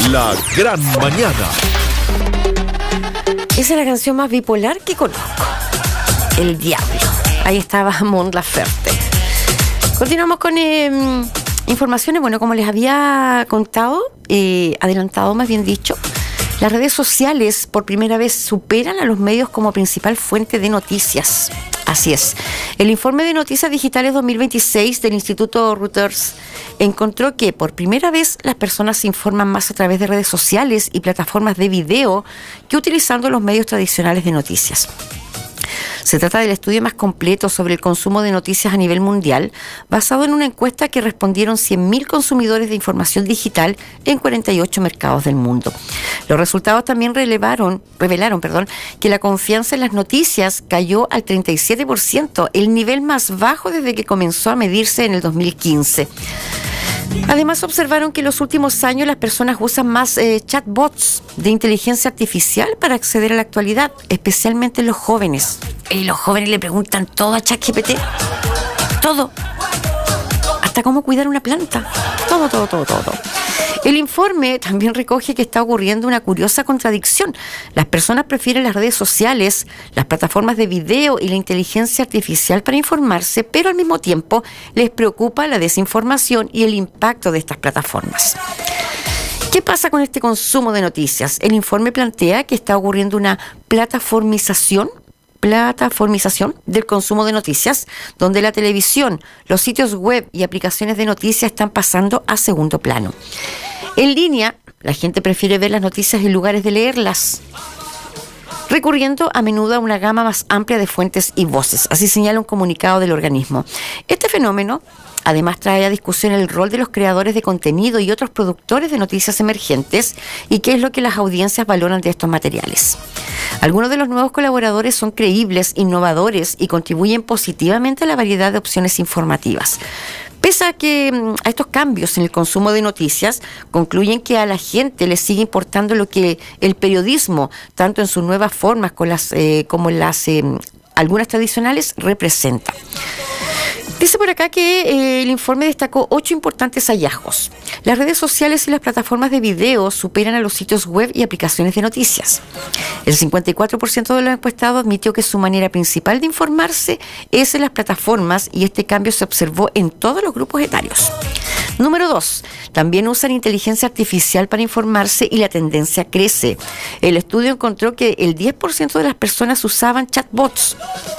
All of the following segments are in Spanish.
La gran mañana. Esa es la canción más bipolar que conozco. El Diablo. Ahí estaba Mon Laferte. Continuamos con informaciones. Bueno, como les había contado, adelantado más bien dicho, las redes sociales por primera vez superan a los medios como principal fuente de noticias. Así es. El informe de Noticias Digitales 2026 del Instituto Reuters encontró que por primera vez las personas se informan más a través de redes sociales y plataformas de video que utilizando los medios tradicionales de noticias. Se trata del estudio más completo sobre el consumo de noticias a nivel mundial, basado en una encuesta que respondieron 100.000 consumidores de información digital en 48 mercados del mundo. Los resultados también revelaron, que la confianza en las noticias cayó al 37%, el nivel más bajo desde que comenzó a medirse en el 2015. Además, observaron que en los últimos años las personas usan más chatbots de inteligencia artificial para acceder a la actualidad, especialmente los jóvenes. Y los jóvenes le preguntan todo a ChatGPT. Todo. Hasta cómo cuidar una planta. Todo. El informe también recoge que está ocurriendo una curiosa contradicción. Las personas prefieren las redes sociales, las plataformas de video y la inteligencia artificial para informarse, pero al mismo tiempo les preocupa la desinformación y el impacto de estas plataformas. ¿Qué pasa con este consumo de noticias? El informe plantea que está ocurriendo una plataformización del consumo de noticias, donde la televisión, los sitios web y aplicaciones de noticias están pasando a segundo plano. En línea, la gente prefiere ver las noticias en lugares de leerlas, recurriendo a menudo a una gama más amplia de fuentes y voces, así señala un comunicado del organismo. Este fenómeno además trae a discusión el rol de los creadores de contenido y otros productores de noticias emergentes y qué es lo que las audiencias valoran de estos materiales. Algunos de los nuevos colaboradores son creíbles, innovadores y contribuyen positivamente a la variedad de opciones informativas. Pese a estos cambios en el consumo de noticias, concluyen que a la gente le sigue importando lo que el periodismo, tanto en sus nuevas formas como las algunas tradicionales, representa. Dice por acá que el informe destacó 8 importantes hallazgos. Las redes sociales y las plataformas de video superan a los sitios web y aplicaciones de noticias. El 54% de los encuestados admitió que su manera principal de informarse es en las plataformas y este cambio se observó en todos los grupos etarios. Número 2. También usan inteligencia artificial para informarse y la tendencia crece. El estudio encontró que el 10% de las personas usaban chatbots,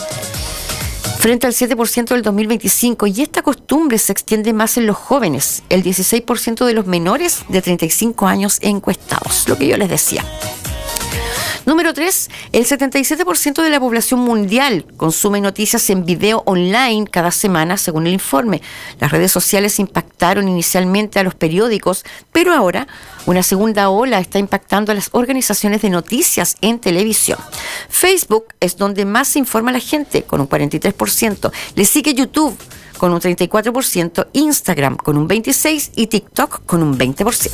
frente al 7% del 2025, y esta costumbre se extiende más en los jóvenes, el 16% de los menores de 35 años encuestados, lo que yo les decía. Número 3, el 77% de la población mundial consume noticias en video online cada semana, según el informe. Las redes sociales impactaron inicialmente a los periódicos, pero ahora una segunda ola está impactando a las organizaciones de noticias en televisión. Facebook es donde más se informa la gente, con un 43%. Le sigue YouTube, con un 34%, Instagram, con un 26% y TikTok, con un 20%.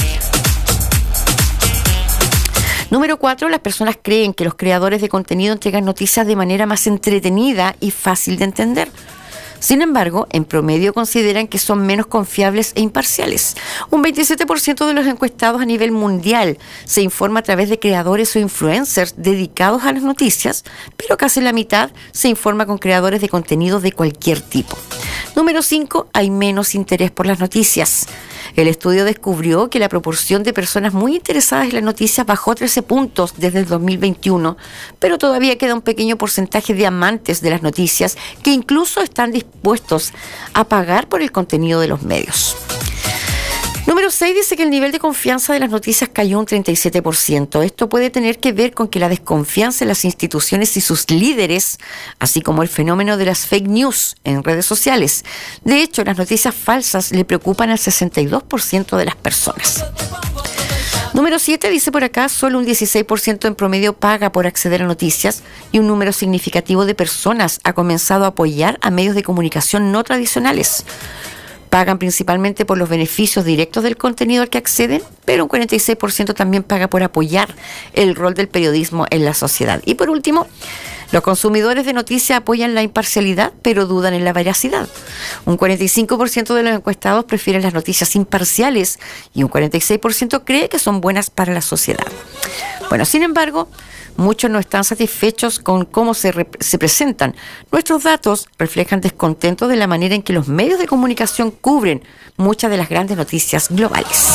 Número 4, las personas creen que los creadores de contenido entregan noticias de manera más entretenida y fácil de entender. Sin embargo, en promedio consideran que son menos confiables e imparciales. Un 27% de los encuestados a nivel mundial se informa a través de creadores o influencers dedicados a las noticias, pero casi la mitad se informa con creadores de contenido de cualquier tipo. Número 5, hay menos interés por las noticias. El estudio descubrió que la proporción de personas muy interesadas en las noticias bajó 13 puntos desde el 2021, pero todavía queda un pequeño porcentaje de amantes de las noticias que incluso están dispuestos a pagar por el contenido de los medios. Número 6 dice que el nivel de confianza de las noticias cayó un 37%. Esto puede tener que ver con que la desconfianza en las instituciones y sus líderes, así como el fenómeno de las fake news en redes sociales. De hecho, las noticias falsas le preocupan al 62% de las personas. Número 7 dice por acá, solo un 16% en promedio paga por acceder a noticias y un número significativo de personas ha comenzado a apoyar a medios de comunicación no tradicionales. Pagan principalmente por los beneficios directos del contenido al que acceden, pero un 46% también paga por apoyar el rol del periodismo en la sociedad. Y por último, Los consumidores de noticias apoyan la imparcialidad, pero dudan en la veracidad. Un 45% de los encuestados prefieren las noticias imparciales y un 46% cree que son buenas para la sociedad. Bueno, sin embargo, muchos no están satisfechos con cómo se presentan. Nuestros datos reflejan descontento de la manera en que los medios de comunicación cubren muchas de las grandes noticias globales.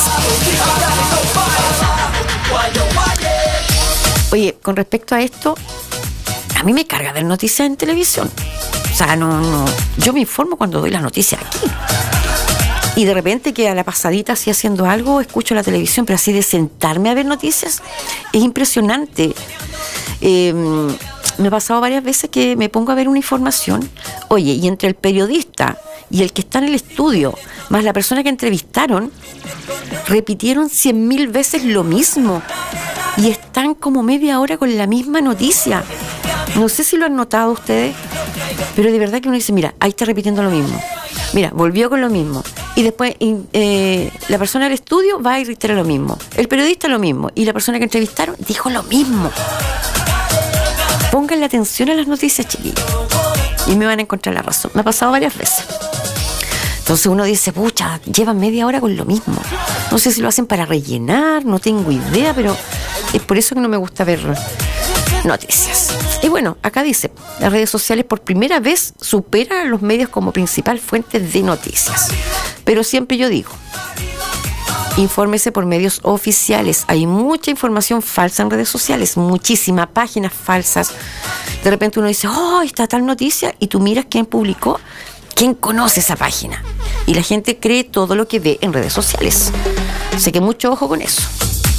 Oye, con respecto a esto, a mí me carga ver noticias en televisión. O sea, yo me informo cuando doy las noticias aquí. Y de repente que a la pasadita así haciendo algo, escucho la televisión, pero así de sentarme a ver noticias, es impresionante. Me ha pasado varias veces que me pongo a ver una información, oye, y entre el periodista y el que está en el estudio, más la persona que entrevistaron, repitieron 100.000 veces lo mismo. Y están como media hora con la misma noticia. No sé si lo han notado ustedes, pero de verdad que uno dice, mira, ahí está repitiendo lo mismo. Mira, volvió con lo mismo. Y después la persona del estudio va y reitera lo mismo. El periodista lo mismo. Y la persona que entrevistaron dijo lo mismo. Pónganle atención a las noticias, chiquillos. Y me van a encontrar la razón. Me ha pasado varias veces. Entonces uno dice, pucha, llevan media hora con lo mismo. No sé si lo hacen para rellenar, no tengo idea, pero es por eso que no me gusta ver noticias. Y bueno, acá dice, las redes sociales por primera vez superan a los medios como principal fuente de noticias. Pero siempre yo digo, infórmese por medios oficiales. Hay mucha información falsa en redes sociales, muchísimas páginas falsas. De repente uno dice, oh, está tal noticia, y tú miras quién publicó, quién conoce esa página. Y la gente cree todo lo que ve en redes sociales. Así que mucho ojo con eso.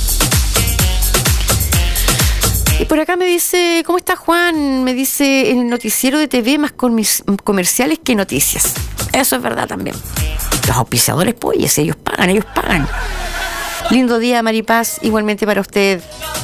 Y por acá me dice, ¿cómo está Juan? Me dice, en el noticiero de TV más comerciales que noticias. Eso es verdad también. Los auspiciadores, pues, ellos pagan. Lindo día, Maripaz, igualmente para usted.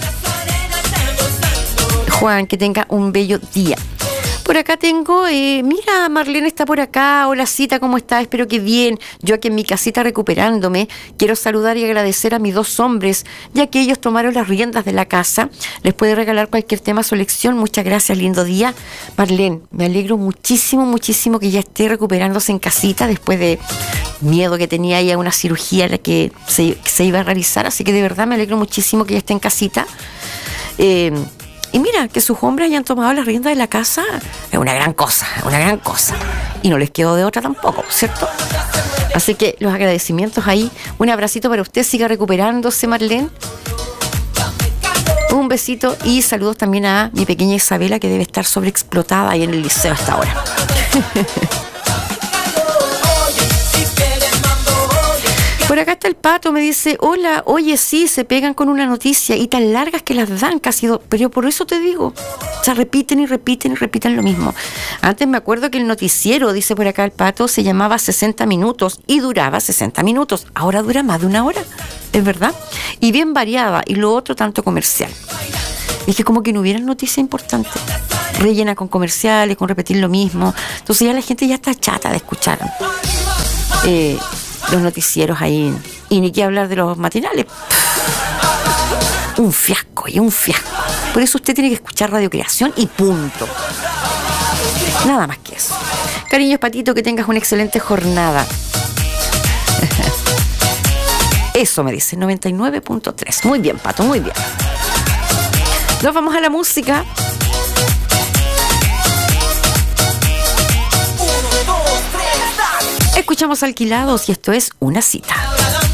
Juan, que tenga un bello día. Por acá tengo, mira, Marlene está por acá. Hola, Cita, ¿cómo está? Espero que bien. Yo aquí en mi casita recuperándome. Quiero saludar y agradecer a mis 2 hombres, ya que ellos tomaron las riendas de la casa. Les puede regalar cualquier tema a su elección. Muchas gracias, lindo día. Marlene, me alegro muchísimo, muchísimo que ya esté recuperándose en casita después de miedo que tenía ahí a una cirugía que se iba a realizar. Así que de verdad me alegro muchísimo que ya esté en casita. Y mira, que sus hombres hayan tomado las riendas de la casa es una gran cosa. Y no les quedó de otra tampoco, ¿cierto? Así que los agradecimientos ahí. Un abracito para usted, siga recuperándose, Marlene. Un besito y saludos también a mi pequeña Isabela, que debe estar sobreexplotada ahí en el liceo hasta ahora. Por acá está el Pato, me dice, hola, oye, sí, se pegan con una noticia y tan largas que las dan casi pero por eso te digo, o sea, repiten lo mismo. Antes me acuerdo que el noticiero, dice por acá el Pato, se llamaba 60 minutos y duraba 60 minutos. Ahora dura más de 1 hora, es verdad. Y bien variada, y lo otro tanto comercial. Es que como que no hubiera noticia importante. Rellena con comerciales, con repetir lo mismo. Entonces ya la gente ya está chata de escuchar los noticieros ahí, y ni que hablar de los matinales. Un fiasco. Por eso usted tiene que escuchar Radio Creación y punto. Nada más que eso. Cariños, Patito, que tengas una excelente jornada. Eso me dice 99.3. Muy bien, Pato, muy bien. Nos vamos a la música. Escuchamos Alquilados y esto es Una Cita.